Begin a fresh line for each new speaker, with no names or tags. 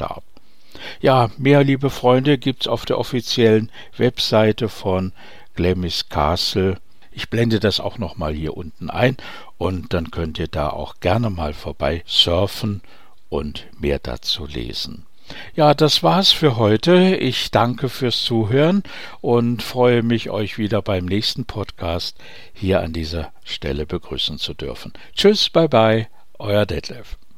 starb. Ja, mehr, liebe Freunde, gibt's auf der offiziellen Webseite von Glamis Castle. Ich blende das auch nochmal hier unten ein und dann könnt ihr da auch gerne mal vorbei surfen und mehr dazu lesen. Ja, das war's für heute. Ich danke fürs Zuhören und freue mich, euch wieder beim nächsten Podcast hier an dieser Stelle begrüßen zu dürfen. Tschüss, bye bye, euer Detlef.